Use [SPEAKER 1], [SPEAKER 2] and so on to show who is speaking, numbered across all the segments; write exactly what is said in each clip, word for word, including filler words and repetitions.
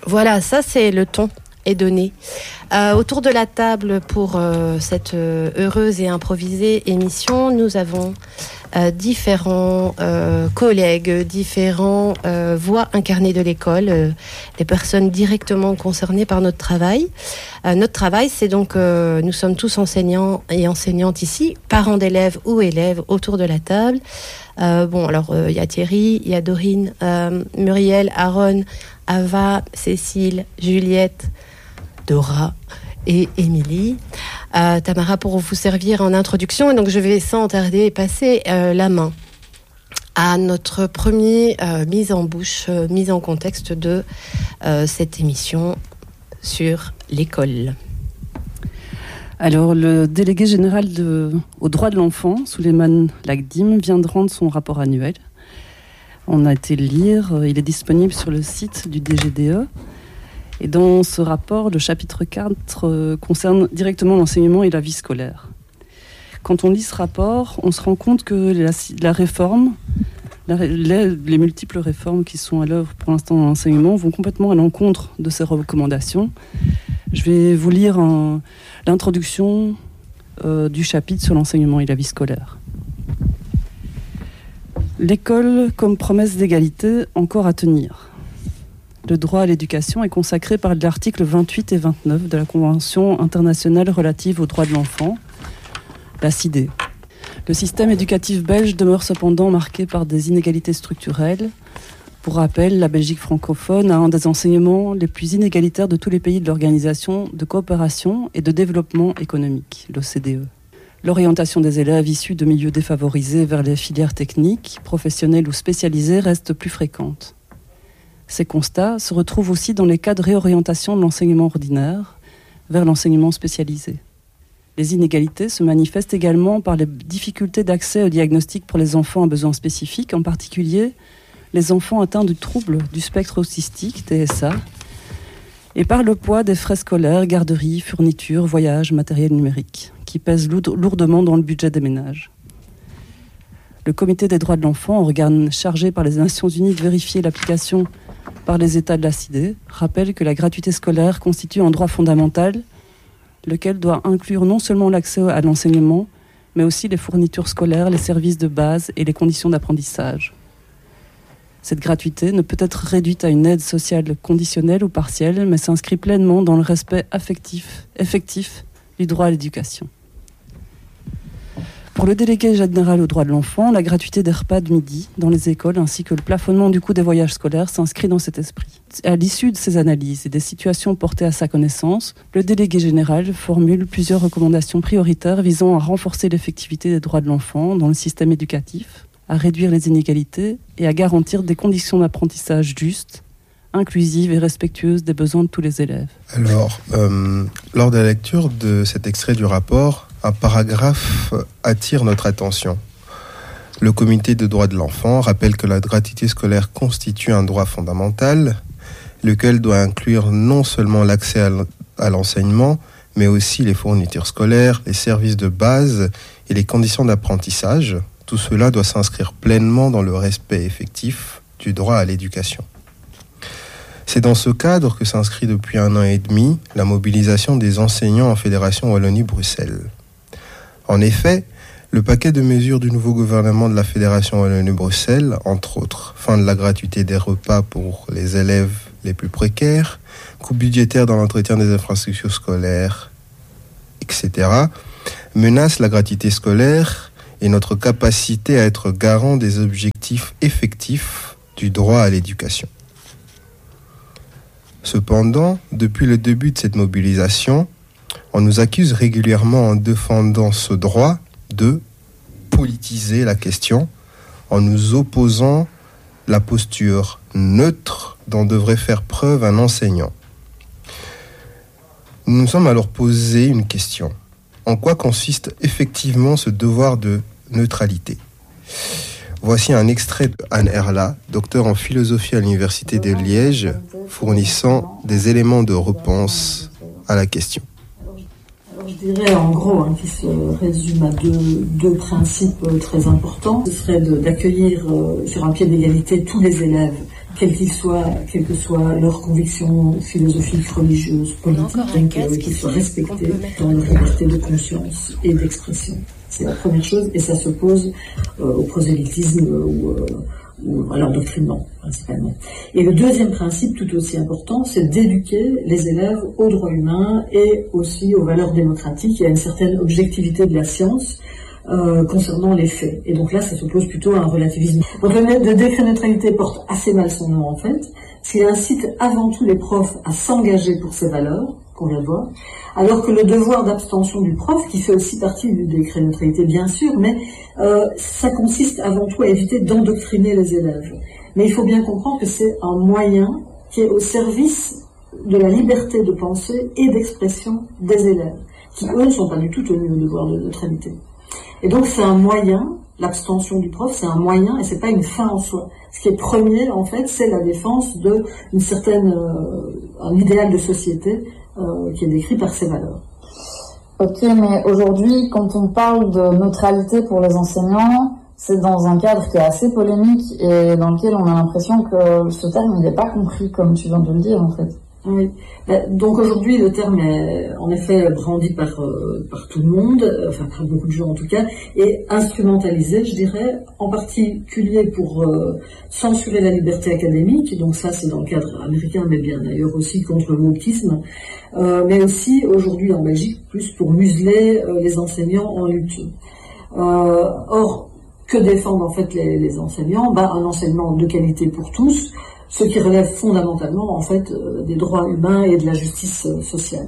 [SPEAKER 1] Voilà, ça c'est le ton est donné. Euh, autour de la table pour euh, cette euh, heureuse et improvisée émission, nous avons euh, différents euh, collègues, différents euh, voix incarnées de l'école, euh, les personnes directement concernées par notre travail. Euh, notre travail, c'est donc, euh, nous sommes tous enseignants et enseignantes ici, parents d'élèves ou élèves autour de la table. Euh, bon, alors il euh, y a Thierry, il y a Dorine, euh, Muriel, Aaron, Ava, Cécile, Juliette, Dora et Émilie. Euh, Tamara pour vous servir en introduction. Et donc je vais sans tarder passer euh, la main à notre premier euh, mise en bouche, euh, mise en contexte de euh, cette émission sur l'école.
[SPEAKER 2] Alors, le délégué général de, aux droits de l'enfant, Souleymane Lagdim, vient de rendre son rapport annuel. On a été le lire, il est disponible sur le site du D G D E. Et dans ce rapport, le chapitre quatre euh, concerne directement l'enseignement et la vie scolaire. Quand on lit ce rapport, on se rend compte que la, la réforme, la, les, les multiples réformes qui sont à l'œuvre pour l'instant dans l'enseignement vont complètement à l'encontre de ces recommandations. Je vais vous lire un, l'introduction euh, du chapitre sur l'enseignement et la vie scolaire. L'école comme promesse d'égalité encore à tenir. Le droit à l'éducation est consacré par l'article vingt-huit et vingt-neuf de la Convention internationale relative aux droits de l'enfant, la C I D E. Le système éducatif belge demeure cependant marqué par des inégalités structurelles. Pour rappel, la Belgique francophone a un des enseignements les plus inégalitaires de tous les pays de l'Organisation de coopération et de développement économique, l'O C D E. L'orientation des élèves issus de milieux défavorisés vers les filières techniques, professionnelles ou spécialisées reste plus fréquente. Ces constats se retrouvent aussi dans les cas de réorientation de l'enseignement ordinaire vers l'enseignement spécialisé. Les inégalités se manifestent également par les difficultés d'accès au diagnostic pour les enfants à besoins spécifiques, en particulier les enfants atteints du trouble du spectre autistique, T S A, et par le poids des frais scolaires, garderies, fournitures, voyages, matériel numérique, qui pèsent lourdement dans le budget des ménages. Le Comité des droits de l'enfant, organe chargé par les Nations Unies de vérifier l'application par les États de la C I D E, rappelle que la gratuité scolaire constitue un droit fondamental, lequel doit inclure non seulement l'accès à l'enseignement, mais aussi les fournitures scolaires, les services de base et les conditions d'apprentissage. Cette gratuité ne peut être réduite à une aide sociale conditionnelle ou partielle, mais s'inscrit pleinement dans le respect affectif, effectif du droit à l'éducation. Pour le délégué général aux droits de l'enfant, la gratuité des repas de midi dans les écoles ainsi que le plafonnement du coût des voyages scolaires s'inscrit dans cet esprit. À l'issue de ces analyses et des situations portées à sa connaissance, le délégué général formule plusieurs recommandations prioritaires visant à renforcer l'effectivité des droits de l'enfant dans le système éducatif, à réduire les inégalités et à garantir des conditions d'apprentissage justes, inclusives et respectueuses des besoins de tous les élèves.
[SPEAKER 3] Alors, euh, lors de la lecture de cet extrait du rapport, un paragraphe attire notre attention. Le Comité des droits de l'enfant rappelle que la gratuité scolaire constitue un droit fondamental, lequel doit inclure non seulement l'accès à l'enseignement, mais aussi les fournitures scolaires, les services de base et les conditions d'apprentissage. Tout cela doit s'inscrire pleinement dans le respect effectif du droit à l'éducation. C'est dans ce cadre que s'inscrit depuis un an et demi la mobilisation des enseignants en Fédération Wallonie-Bruxelles. En effet, le paquet de mesures du nouveau gouvernement de la Fédération Wallonie-Bruxelles, entre autres, fin de la gratuité des repas pour les élèves les plus précaires, coûts budgétaires dans l'entretien des infrastructures scolaires, et cetera, menace la gratuité scolaire et notre capacité à être garant des objectifs effectifs du droit à l'éducation. Cependant, depuis le début de cette mobilisation, on nous accuse régulièrement en défendant ce droit de politiser la question, en nous opposant la posture neutre dont devrait faire preuve un enseignant. Nous nous sommes alors posé une question. En quoi consiste effectivement ce devoir de neutralité ? Voici un extrait d'Anne Erla, docteur en philosophie à l'Université de Liège, fournissant des éléments de réponse à la question.
[SPEAKER 4] Alors, je dirais en gros, hein, qui se résume à deux, deux principes euh, très importants. Ce serait de, d'accueillir euh, sur un pied d'égalité tous les élèves quels qu'ils soient, quelles que soient leurs convictions philosophiques, religieuses, politiques, donc euh, qu'ils soient respectés dans leur liberté de conscience et d'expression. C'est la première chose, et ça s'oppose euh, au prosélytisme ou, euh, ou à l'endoctrinement, principalement. Et le deuxième principe, tout aussi important, c'est d'éduquer les élèves aux droits humains et aussi aux valeurs démocratiques et à une certaine objectivité de la science euh, concernant les faits. Et donc là, ça s'oppose plutôt à un relativisme. Donc le décret neutralité porte assez mal son nom, en fait, parce qu'il incite avant tout les profs à s'engager pour ces valeurs, qu'on vient de voir, alors que le devoir d'abstention du prof, qui fait aussi partie du décret neutralité bien sûr, mais euh, ça consiste avant tout à éviter d'endoctriner les élèves. Mais il faut bien comprendre que c'est un moyen qui est au service de la liberté de pensée et d'expression des élèves, qui eux ne sont pas du tout tenus au devoir de neutralité. Et donc c'est un moyen, l'abstention du prof, c'est un moyen et c'est pas une fin en soi. Ce qui est premier en fait, c'est la défense de une certaine, euh, un idéal de société Euh, qui est décrit par ses valeurs.
[SPEAKER 5] Ok, mais aujourd'hui, quand on parle de neutralité pour les enseignants, c'est dans un cadre qui est assez polémique et dans lequel on a l'impression que ce terme n'est pas compris, comme tu viens de le dire, en fait.
[SPEAKER 4] Oui. Donc aujourd'hui, le terme est en effet brandi par, euh, par tout le monde, enfin par beaucoup de gens en tout cas, et instrumentalisé, je dirais, en particulier pour euh, censurer la liberté académique, donc ça c'est dans le cadre américain, mais bien ailleurs aussi contre le wokisme, euh, mais aussi aujourd'hui en Belgique, plus pour museler euh, les enseignants en lutte. Euh, or, que défendent en fait les, les enseignants? Bah, un enseignement de qualité pour tous, ce qui relève fondamentalement en fait euh, des droits humains et de la justice euh, sociale.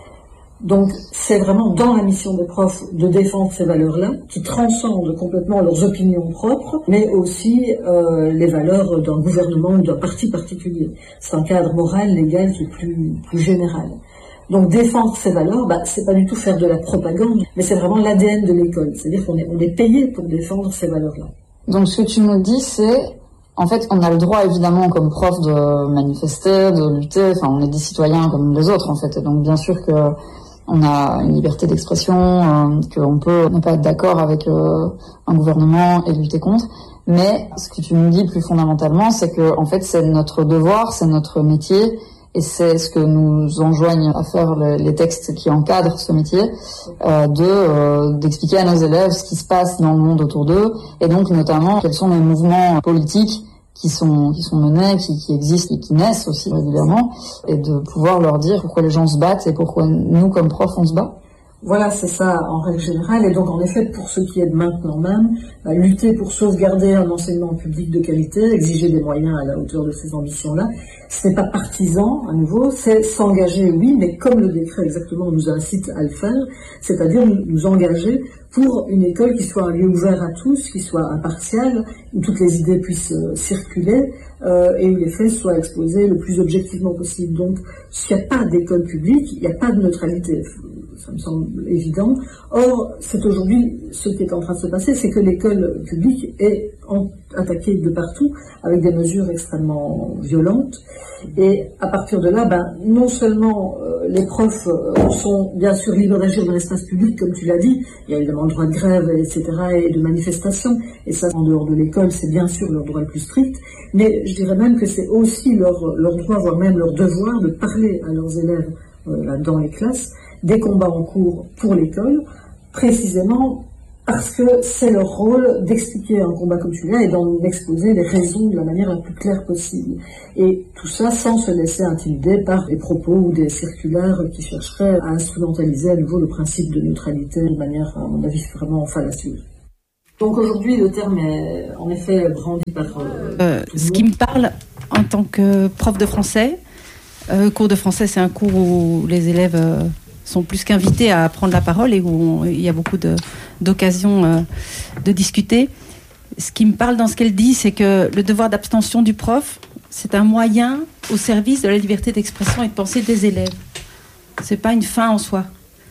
[SPEAKER 4] Donc c'est vraiment dans la mission des profs de défendre ces valeurs-là, qui transcendent complètement leurs opinions propres, mais aussi euh, les valeurs d'un gouvernement ou d'un parti particulier. C'est un cadre moral, légal qui est plus, plus général. Donc défendre ces valeurs, bah, c'est pas du tout faire de la propagande, mais c'est vraiment l'A D N de l'école. C'est-à-dire qu'on est, on est payé pour défendre ces valeurs-là.
[SPEAKER 5] Donc ce que tu nous dis, c'est en fait, on a le droit, évidemment, comme prof, de manifester, de lutter. Enfin, on est des citoyens comme les autres, en fait. Et donc, bien sûr que on a une liberté d'expression, euh, qu'on peut ne pas être d'accord avec euh, un gouvernement et lutter contre. Mais ce que tu nous dis plus fondamentalement, c'est que, en fait, c'est notre devoir, c'est notre métier, et c'est ce que nous enjoignent à faire les, les textes qui encadrent ce métier, euh, de euh, d'expliquer à nos élèves ce qui se passe dans le monde autour d'eux, et donc notamment quels sont les mouvements politiques qui sont qui sont menés, qui, qui existent et qui naissent aussi régulièrement, et de pouvoir leur dire pourquoi les gens se battent et pourquoi nous, comme profs, on se bat.
[SPEAKER 4] Voilà, c'est ça en règle générale. Et donc en effet, pour ce qui est de maintenant même, bah, lutter pour sauvegarder un enseignement public de qualité, exiger des moyens à la hauteur de ces ambitions-là, ce n'est pas partisan, à nouveau, c'est s'engager, oui, mais comme le décret exactement nous incite à le faire, c'est-à-dire nous, nous engager pour une école qui soit un lieu ouvert à tous, qui soit impartial, où toutes les idées puissent euh, circuler, euh, et où les faits soient exposés le plus objectivement possible. Donc, s'il n'y a pas d'école publique, il n'y a pas de neutralité. Ça me semble évident. Or, c'est aujourd'hui ce qui est en train de se passer, c'est que l'école publique est en, attaquée de partout avec des mesures extrêmement violentes. Et à partir de là, ben, non seulement euh, les profs euh, sont bien sûr libres d'agir dans l'espace public, comme tu l'as dit, il y a évidemment le droit de grève, et cetera, et de manifestation, et ça, en dehors de l'école, c'est bien sûr leur droit le plus strict, mais je dirais même que c'est aussi leur, leur droit, voire même leur devoir de parler à leurs élèves euh, là, dans les classes, des combats en cours pour l'école, précisément parce que c'est leur rôle d'expliquer un combat comme celui-là et d'en exposer les raisons de la manière la plus claire possible. Et tout ça sans se laisser intimider par des propos ou des circulaires qui chercheraient à instrumentaliser à nouveau le principe de neutralité de manière, à mon avis, vraiment fallacieuse. Donc aujourd'hui, le terme est en effet brandi par... Euh,
[SPEAKER 6] euh, ce qui me parle en tant que prof de français, euh, cours de français, c'est un cours où les élèves... Euh, sont plus qu'invités à prendre la parole et où on, il y a beaucoup de, d'occasions euh, de discuter. Ce qui me parle dans ce qu'elle dit, c'est que le devoir d'abstention du prof, c'est un moyen au service de la liberté d'expression et de pensée des élèves. C'est pas une fin en soi.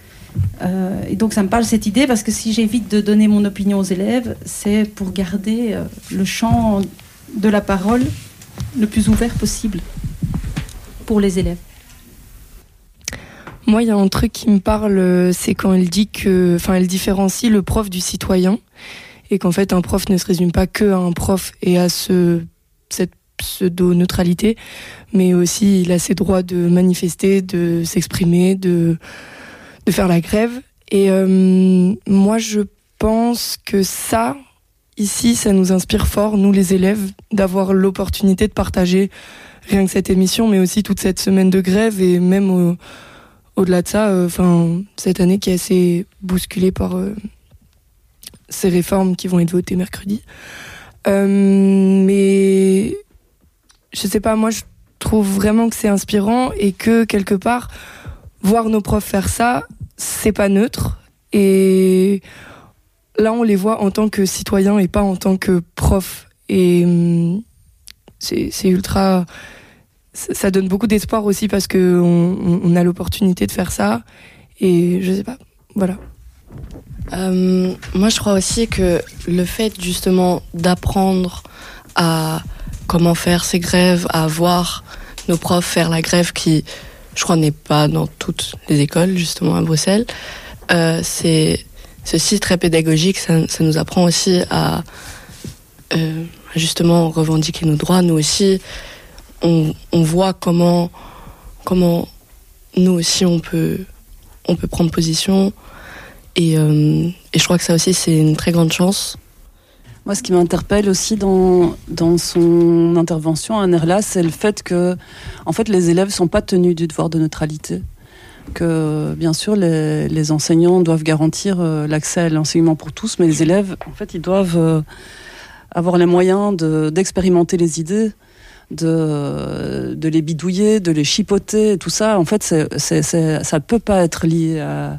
[SPEAKER 6] Euh, et donc ça me parle cette idée, parce que si j'évite de donner mon opinion aux élèves, c'est pour garder euh, le champ de la parole le plus ouvert possible pour les élèves.
[SPEAKER 7] Moi, il y a un truc qui me parle, c'est quand elle dit que, enfin, elle différencie le prof du citoyen, et qu'en fait, un prof ne se résume pas que à un prof et à ce, cette pseudo-neutralité, mais aussi il a ses droits de manifester, de s'exprimer, de, de faire la grève. Et euh, moi, je pense que ça, ici, ça nous inspire fort, nous les élèves, d'avoir l'opportunité de partager rien que cette émission, mais aussi toute cette semaine de grève, et même au, au-delà de ça, enfin euh, cette année qui est assez bousculée par euh, ces réformes qui vont être votées mercredi. Euh, mais je sais pas, moi je trouve vraiment que c'est inspirant, et que quelque part, voir nos profs faire ça, c'est pas neutre. Et là, on les voit en tant que citoyens et pas en tant que profs. Et hum, c'est, c'est ultra... Ça donne beaucoup d'espoir aussi, parce qu'on on a l'opportunité de faire ça. Et je sais pas, voilà.
[SPEAKER 8] Euh, moi, je crois aussi que le fait justement d'apprendre à comment faire ces grèves, à voir nos profs faire la grève, qui, je crois, n'est pas dans toutes les écoles, justement, à Bruxelles, euh, c'est, c'est aussi très pédagogique. Ça, ça nous apprend aussi à euh, justement revendiquer nos droits. Nous aussi, on, on voit comment, comment nous aussi, on peut, on peut prendre position. Et, euh, et je crois que ça aussi, c'est une très grande chance.
[SPEAKER 2] Moi, ce qui m'interpelle aussi dans, dans son intervention à Nerla, c'est le fait que, en fait, les élèves ne sont pas tenus du devoir de neutralité. Que, bien sûr, les, les enseignants doivent garantir euh, l'accès à l'enseignement pour tous, mais les élèves, en fait, ils doivent euh, avoir les moyens de, d'expérimenter les idées, de, de les bidouiller, de les chipoter, et tout ça. En fait, c'est, c'est, c'est, ça ne peut pas être lié à...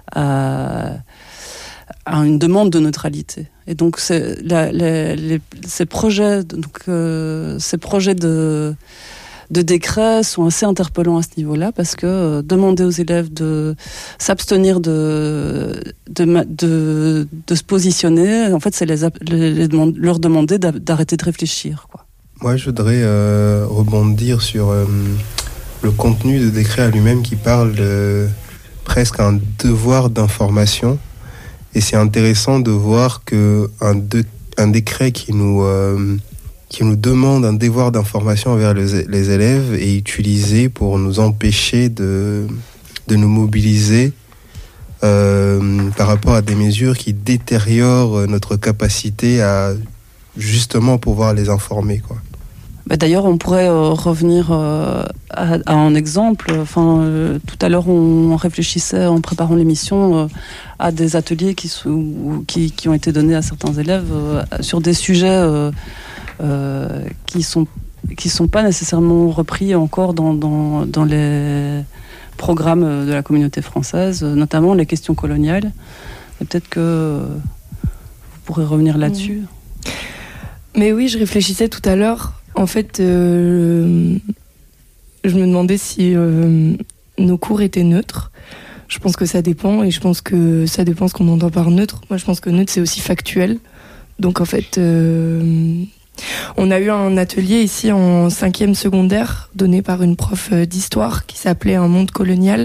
[SPEAKER 2] à à une demande de neutralité. Et donc c'est, la, la, les, ces projets, donc, euh, ces projets de, de décret sont assez interpellants à ce niveau-là, parce que euh, demander aux élèves de s'abstenir de, de, de, de se positionner, en fait, c'est les, les, les demand, leur demander d'arrêter de réfléchir, quoi.
[SPEAKER 3] Moi, je voudrais euh, rebondir sur euh, le contenu de décret à lui-même, qui parle de presque un devoir d'information. Et c'est intéressant de voir qu'un de, un décret qui nous, euh, qui nous demande un devoir d'information envers les, les élèves est utilisé pour nous empêcher de, de nous mobiliser euh, par rapport à des mesures qui détériorent notre capacité à justement pouvoir les informer, quoi.
[SPEAKER 2] Bah d'ailleurs, on pourrait euh, revenir euh, à, à un exemple. Enfin, euh, tout à l'heure, on réfléchissait en préparant l'émission euh, à des ateliers qui, sont, qui, qui ont été donnés à certains élèves euh, sur des sujets euh, euh, qui sont qui sont pas nécessairement repris encore dans, dans, dans les programmes de la communauté française, notamment les questions coloniales. Et peut-être que vous pourrez revenir là-dessus.
[SPEAKER 7] Mais oui, je réfléchissais tout à l'heure. En fait, euh, je me demandais si euh, nos cours étaient neutres. Je pense que ça dépend, et je pense que ça dépend ce qu'on entend par neutre. Moi, je pense que neutre, c'est aussi factuel. Donc, en fait, euh, on a eu un atelier ici en cinquième secondaire, donné par une prof d'histoire qui s'appelait Un monde colonial.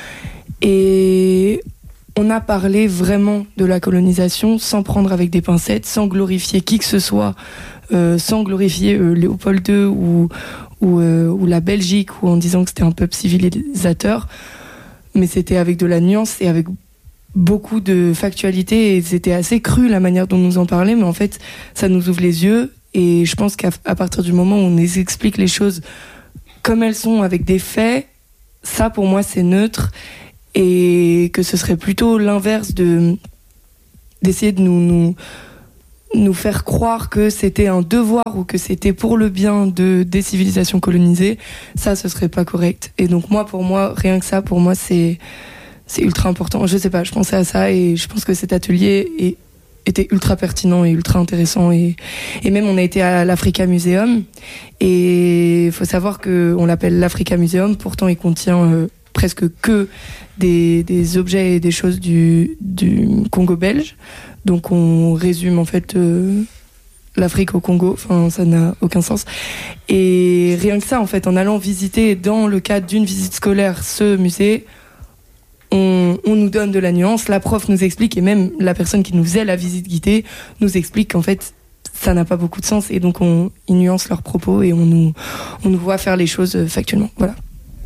[SPEAKER 7] Et on a parlé vraiment de la colonisation, sans prendre avec des pincettes, sans glorifier qui que ce soit, Euh, sans glorifier euh, Léopold deux ou, ou, euh, ou la Belgique, ou en disant que c'était un peuple civilisateur, mais c'était avec de la nuance et avec beaucoup de factualité, et c'était assez cru la manière dont nous en parlait, mais en fait ça nous ouvre les yeux. Et je pense qu'à à partir du moment où on les explique les choses comme elles sont, avec des faits, ça pour moi c'est neutre, et que ce serait plutôt l'inverse de d'essayer de nous, nous nous faire croire que c'était un devoir ou que c'était pour le bien de, des civilisations colonisées. Ça, ce serait pas correct. Et donc moi, pour moi, rien que ça, pour moi, c'est, c'est ultra important. Je sais pas, je pensais à ça, et je pense que cet atelier est, était ultra pertinent et ultra intéressant. Et, et même, on a été à l'Africa Museum, et il faut savoir qu'on l'appelle l'Africa Museum, pourtant il contient euh, presque que des, des objets et des choses du, du Congo belge. Donc on résume en fait euh, l'Afrique au Congo, enfin ça n'a aucun sens. Et rien que ça, en fait, en allant visiter dans le cadre d'une visite scolaire ce musée, on, on nous donne de la nuance, la prof nous explique, et même la personne qui nous faisait la visite guidée nous explique qu'en fait ça n'a pas beaucoup de sens et donc on, ils nuancent leurs propos et on nous, on nous voit faire les choses factuellement. Voilà.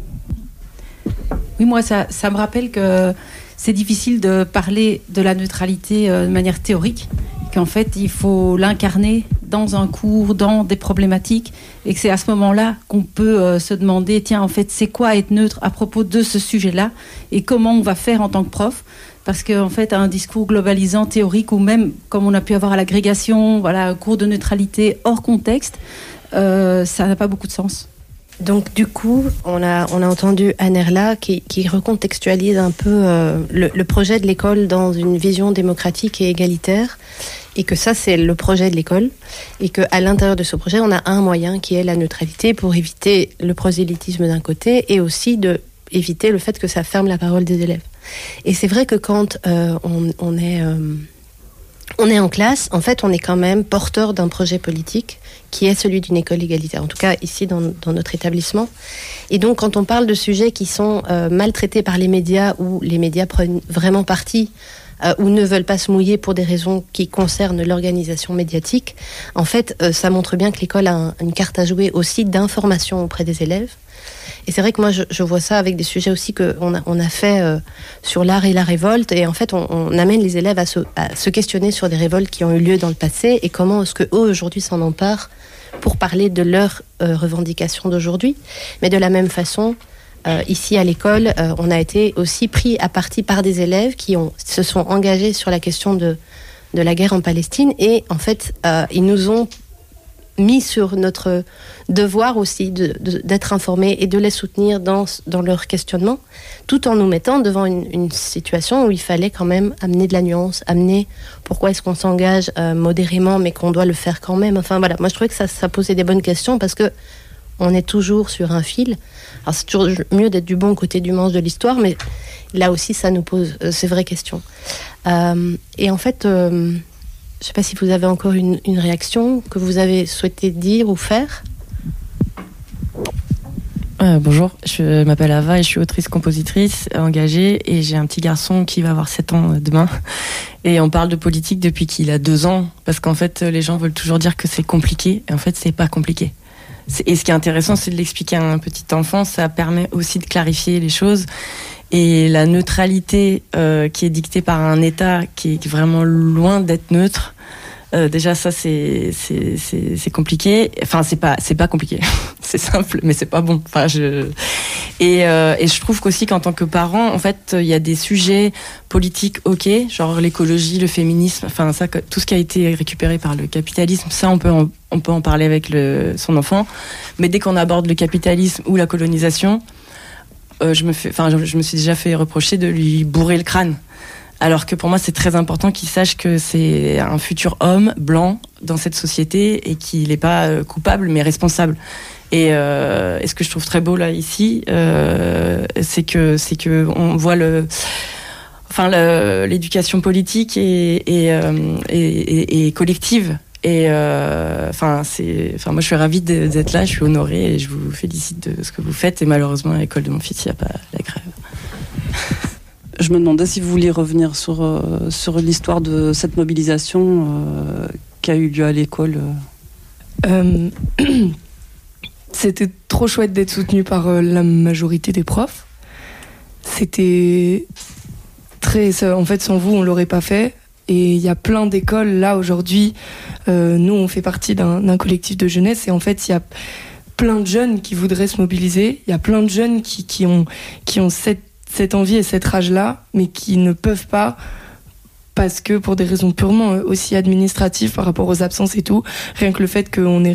[SPEAKER 6] Oui, moi, ça, ça me rappelle que c'est difficile de parler de la neutralité euh, de manière théorique, qu'en fait, il faut l'incarner dans un cours, dans des problématiques, et que c'est à ce moment-là qu'on peut euh, se demander, tiens, en fait, c'est quoi être neutre à propos de ce sujet-là, et comment on va faire en tant que prof, parce qu'en fait, un discours globalisant, théorique, ou même, comme on a pu avoir à l'agrégation, voilà, un cours de neutralité hors contexte, euh, ça n'a pas beaucoup de sens.
[SPEAKER 1] Donc du coup, on a, on a entendu Anerla qui, qui recontextualise un peu euh, le, le projet de l'école dans une vision démocratique et égalitaire, et que ça c'est le projet de l'école, et qu'à l'intérieur de ce projet on a un moyen qui est la neutralité pour éviter le prosélytisme d'un côté et aussi de éviter le fait que ça ferme la parole des élèves. Et c'est vrai que quand euh, on, on est... Euh, On est en classe, en fait, on est quand même porteur d'un projet politique qui est celui d'une école égalitaire, en tout cas ici dans, dans notre établissement. Et donc, quand on parle de sujets qui sont euh, maltraités par les médias, ou les médias prennent vraiment parti, euh, ou ne veulent pas se mouiller pour des raisons qui concernent l'organisation médiatique, en fait, euh, ça montre bien que l'école a un, une carte à jouer aussi d'information auprès des élèves. Et c'est vrai que moi, je, je vois ça avec des sujets aussi qu'on a, on a fait euh, sur l'art et la révolte. Et en fait, on, on amène les élèves à se, à se questionner sur des révoltes qui ont eu lieu dans le passé et comment est-ce qu'eux, aujourd'hui, s'en emparent pour parler de leurs euh, revendications d'aujourd'hui. Mais de la même façon, euh, ici à l'école, euh, on a été aussi pris à partie par des élèves qui ont, se sont engagés sur la question de, de la guerre en Palestine. Et en fait, euh, ils nous ont mis sur notre devoir aussi de, de, d'être informés et de les soutenir dans, dans leur questionnement, tout en nous mettant devant une, une situation où il fallait quand même amener de la nuance, amener pourquoi est-ce qu'on s'engage euh, modérément mais qu'on doit le faire quand même. Enfin voilà, moi je trouvais que ça, ça posait des bonnes questions parce que on est toujours sur un fil. Alors c'est toujours mieux d'être du bon côté du manche de l'histoire, mais là aussi ça nous pose euh, ces vraies questions. Euh, et en fait... Euh, je ne sais pas si vous avez encore une, une réaction que vous avez souhaité dire ou faire.
[SPEAKER 9] Euh, bonjour, je m'appelle Ava et je suis autrice-compositrice engagée et j'ai un petit garçon qui va avoir sept ans demain. Et on parle de politique depuis qu'il a deux ans parce qu'en fait les gens veulent toujours dire que c'est compliqué et en fait c'est pas compliqué. C'est, et ce qui est intéressant c'est de l'expliquer à un petit enfant, ça permet aussi de clarifier les choses. Et la neutralité euh, qui est dictée par un État qui est vraiment loin d'être neutre, euh, déjà ça c'est c'est c'est c'est compliqué. Enfin c'est pas c'est pas compliqué, c'est simple mais c'est pas bon. Enfin je et euh, et je trouve qu'aussi qu'en tant que parent en fait il y a des sujets politiques ok genre l'écologie, le féminisme, enfin ça tout ce qui a été récupéré par le capitalisme ça on peut en, on peut en parler avec le son enfant. Mais dès qu'on aborde le capitalisme ou la colonisation Euh, je me fais, enfin, je, je me suis déjà fait reprocher de lui bourrer le crâne. Alors que pour moi, c'est très important qu'il sache que c'est un futur homme blanc dans cette société et qu'il n'est pas euh, coupable, mais responsable. Et, euh, et ce que je trouve très beau là ici, euh, c'est que c'est que on voit le, enfin, le, l'éducation politique et et, euh, et, et, et collective. Et enfin, euh, c'est, enfin, moi, je suis ravie de, d'être là. Je suis honorée et je vous félicite de ce que vous faites. Et malheureusement, à l'école de mon fils, il n'y a pas la grève.
[SPEAKER 2] Je me demandais si vous vouliez revenir sur euh, sur l'histoire de cette mobilisation euh, qui a eu lieu à l'école.
[SPEAKER 7] Euh, c'était trop chouette d'être soutenu par euh, la majorité des profs. C'était très, ça, en fait, sans vous, on l'aurait pas fait. Et il y a plein d'écoles, là, aujourd'hui, euh, nous, on fait partie d'un, d'un collectif de jeunesse, et en fait, il y a plein de jeunes qui voudraient se mobiliser, il y a plein de jeunes qui, qui ont, qui ont cette, cette envie et cette rage-là, mais qui ne peuvent pas, parce que pour des raisons purement aussi administratives par rapport aux absences et tout, rien que le fait qu'on ait